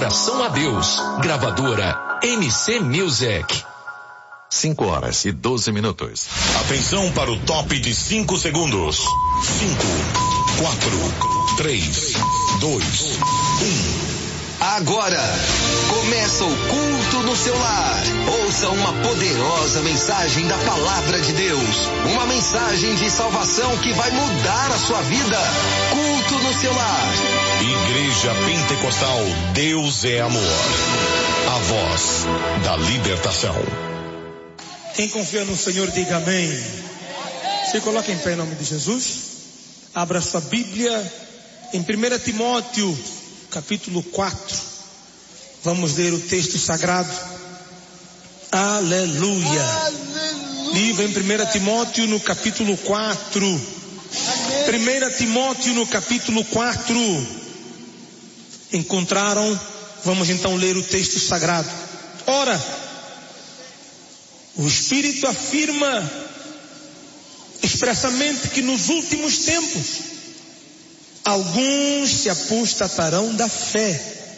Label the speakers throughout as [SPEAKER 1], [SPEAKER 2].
[SPEAKER 1] adoração a Deus. Gravadora MC Music.
[SPEAKER 2] 5h12.
[SPEAKER 3] Atenção para o top de 5 segundos. 5, 4, 3, 2, 1.
[SPEAKER 4] Agora, começa o culto no seu lar. Ouça uma poderosa mensagem da Palavra de Deus. Uma mensagem de salvação que vai mudar a sua vida. Culto no seu lar.
[SPEAKER 3] Igreja Pentecostal, Deus é amor. A voz da libertação.
[SPEAKER 5] Quem confia no Senhor, diga amém. Se coloque em pé em nome de Jesus. Abra sua Bíblia em 1 Timóteo, capítulo 4. Vamos ler o texto sagrado. Aleluia. Livro em 1 Timóteo no capítulo 4. 1 Timóteo no capítulo 4. Encontraram? Vamos então ler o texto sagrado. Ora, o Espírito afirma expressamente que nos últimos tempos alguns se apostatarão da fé,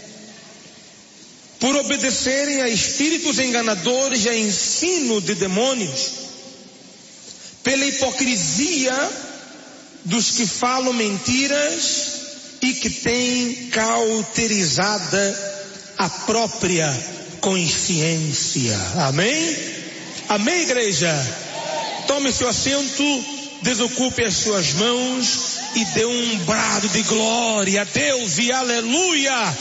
[SPEAKER 5] por obedecerem a espíritos enganadores e a ensino de demônios, pela hipocrisia dos que falam mentiras e que têm cauterizada a própria consciência. Amém? Amém, igreja? Tome seu assento, desocupe as suas mãos e dê um brado de glória a Deus e aleluia.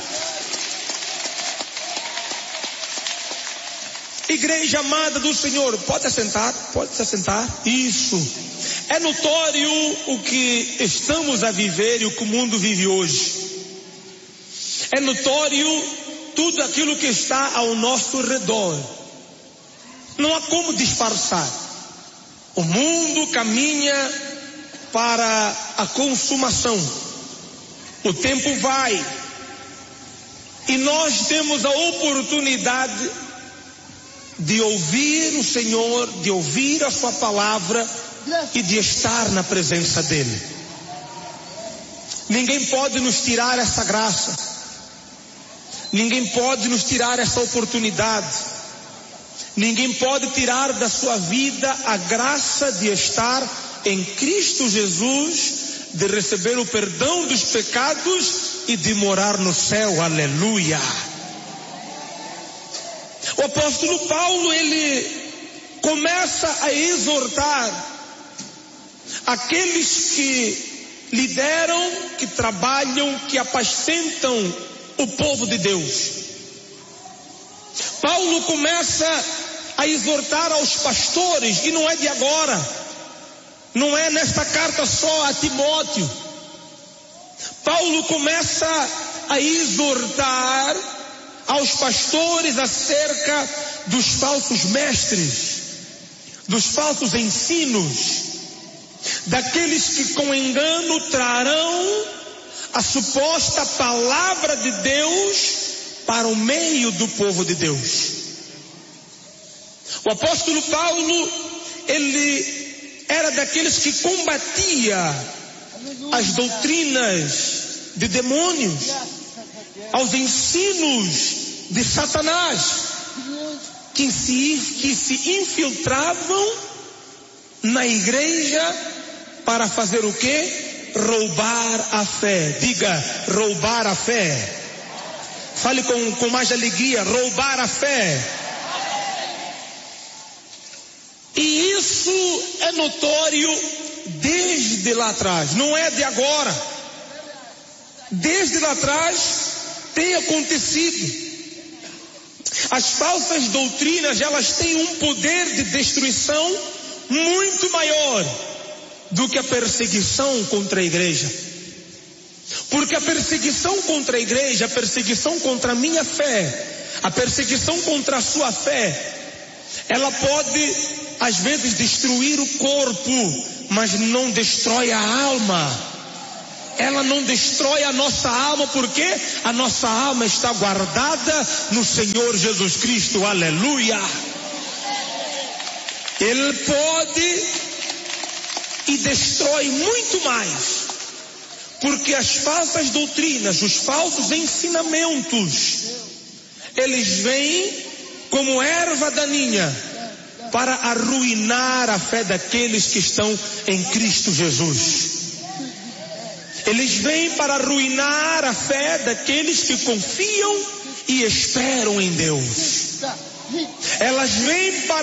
[SPEAKER 5] Igreja amada do Senhor, pode se assentar. Isso. É notório o que estamos a viver e o que o mundo vive hoje. É notório tudo aquilo que está ao nosso redor. Não há como disfarçar. O mundo caminha para a consumação. O tempo vai. E nós temos a oportunidade de ouvir o Senhor, de ouvir a sua palavra e de estar na presença dEle. Ninguém pode nos tirar essa graça. Ninguém pode nos tirar essa oportunidade. Ninguém pode tirar da sua vida a graça de estar em Cristo Jesus, de receber o perdão dos pecados e de morar no céu. Aleluia. O apóstolo Paulo, ele começa a exortar aqueles que lideram, que trabalham, que apacentam o povo de Deus. Paulo começa a exortar aos pastores, e não é de agora, não é nesta carta só a Timóteo. Paulo começa a exortar aos pastores acerca dos falsos mestres, dos falsos ensinos, daqueles que com engano trarão a suposta palavra de Deus para o meio do povo de Deus. O apóstolo Paulo, ele era daqueles que combatia as doutrinas de demônios, aos ensinos de Satanás, que se infiltravam na igreja para fazer o quê? Roubar a fé. Diga, roubar a fé. Fale com mais alegria, roubar a fé. E isso é notório desde lá atrás, não é de agora. Desde lá atrás tem acontecido. As falsas doutrinas, elas têm um poder de destruição muito maior do que a perseguição contra a igreja. Porque a perseguição contra a igreja, a perseguição contra a minha fé, a perseguição contra a sua fé, ela pode às vezes destruir o corpo, mas não destrói a alma. Ela não destrói a nossa alma, porque a nossa alma está guardada no Senhor Jesus Cristo. Aleluia. Ele pode e destrói muito mais, porque as falsas doutrinas, os falsos ensinamentos, eles vêm como erva daninha para arruinar a fé daqueles que estão em Cristo Jesus. Eles vêm para arruinar a fé daqueles que confiam e esperam em Deus. Elas vêm para